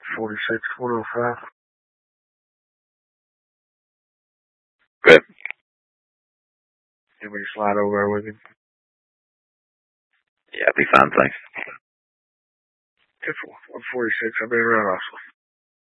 46, 105. Good. You want me to slide over there with you? Yeah, it'll be fine, thanks. 146, I'll be around also.